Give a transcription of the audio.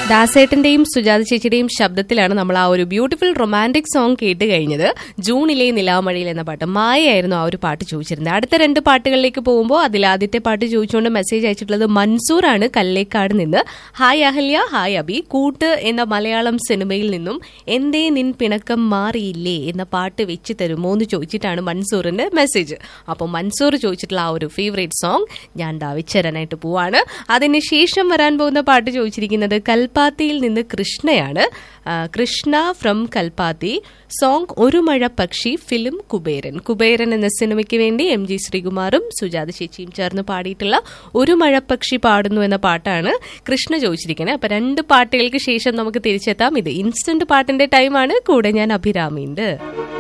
ദാസേട്ടന്റെയും സുജാത ചേച്ചിയുടെയും ശബ്ദത്തിലാണ് നമ്മൾ ആ ഒരു ബ്യൂട്ടിഫുൾ റൊമാൻറ്റിക് സോങ് കേട്ട് കഴിഞ്ഞത്. ജൂണിലെ നിലാമഴയിൽ എന്ന പാട്ട്. മായയായിരുന്നു ആ ഒരു പാട്ട് ചോദിച്ചിരുന്നത്. അടുത്ത 2 പാട്ടുകളിലേക്ക് പോകുമ്പോൾ അതിൽ ആദ്യത്തെ പാട്ട് ചോദിച്ചുകൊണ്ട് മെസ്സേജ് അയച്ചിട്ടുള്ളത് മൻസൂർ ആണ് കല്ലേക്കാട് നിന്ന്. Hi Ahalya, hi Abi. കൂട്ട് എന്ന മലയാളം സിനിമയിൽ നിന്നും എന്തേ നിൻ പിണക്കം മാറിയില്ലേ എന്ന പാട്ട് വെച്ച് തരുമോ എന്ന് ചോദിച്ചിട്ടാണ് മൻസൂറിന്റെ മെസ്സേജ്. അപ്പോൾ മൻസൂർ ചോദിച്ചിട്ടുള്ള ആ ഒരു ഫേവറേറ്റ് സോങ് ഞാൻ വെച്ചരാനായിട്ട് പോവാണ്. അതിനുശേഷം വരാൻ പോകുന്ന പാട്ട് ചോദിച്ചിരിക്കുന്നത് കൽപ്പാത്തിയിൽ നിന്ന് കൃഷ്ണയാണ്. കൃഷ്ണ ഫ്രം കൽപ്പാത്തി. സോങ് ഒരു മഴ പക്ഷി, ഫിലിം കുബേരൻ. കുബേരൻ എന്ന സിനിമയ്ക്ക് വേണ്ടി MG ശ്രീകുമാറും സുജാത ചേച്ചിയും ചേർന്ന് പാടിയിട്ടുള്ള ഒരു മഴ പക്ഷി പാടുന്നു എന്ന പാട്ടാണ് കൃഷ്ണ ചോദിച്ചിരിക്കുന്നത്. അപ്പൊ 2 പാട്ടുകൾക്ക് ശേഷം നമുക്ക് തിരിച്ചെത്താം. ഇത് ഇൻസ്റ്റന്റ് പാട്ടിന്റെ ടൈമാണ്. കൂടെ ഞാൻ അഭിരാമിയുണ്ട്.